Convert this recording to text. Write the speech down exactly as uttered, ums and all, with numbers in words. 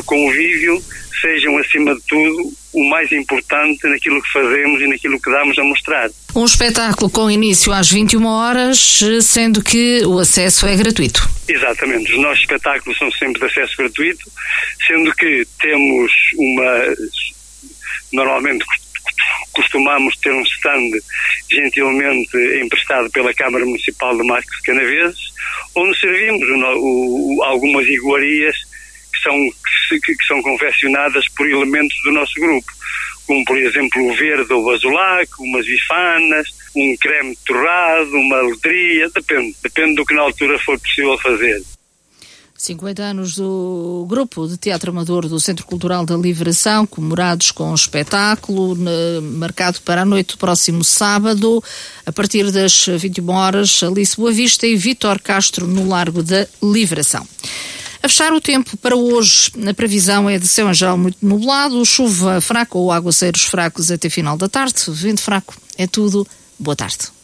do convívio sejam, acima de tudo, o mais importante naquilo que fazemos e naquilo que damos a mostrar. Um espetáculo com início às vinte e uma horas, sendo que o acesso é gratuito. Exatamente, os nossos espetáculos são sempre de acesso gratuito, sendo que temos uma... Normalmente costumamos ter um stand gentilmente emprestado pela Câmara Municipal de Marques de Canaveses, onde servimos o, o, algumas iguarias que são, que, que são confeccionadas por elementos do nosso grupo, como por exemplo o verde ou o azulaco, umas bifanas, um creme torrado, uma letria, depende, depende do que na altura for possível fazer. cinquenta anos do Grupo de Teatro Amador do Centro Cultural da Livração, comemorados com um espetáculo ne, marcado para a noite do próximo sábado, a partir das vinte e uma horas, Alice Boa Vista e Vítor Castro no Largo da Livração. A fechar o tempo para hoje, a previsão é de céu em geral muito nublado, chuva fraca ou aguaceiros fracos até final da tarde, vento fraco. É tudo. Boa tarde.